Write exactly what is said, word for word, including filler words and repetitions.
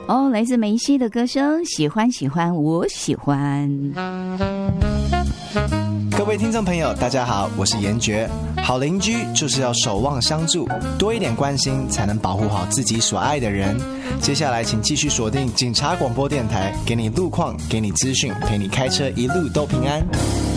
哦，来自梅西的歌声，喜欢喜欢我喜欢。 各位听众朋友大家好，我是严爵。好邻居就是要守望相助，多一点关心才能保护好自己所爱的人。接下来请继续锁定警察广播电台，给你路况，给你资讯，陪你开车一路都平安。